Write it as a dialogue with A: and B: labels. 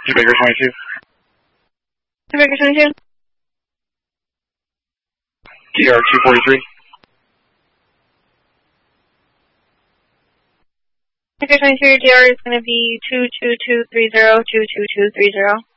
A: Baker 22.
B: Baker 22.
A: DR 243.
B: Baker 22, DR is going to be 22230, 22230.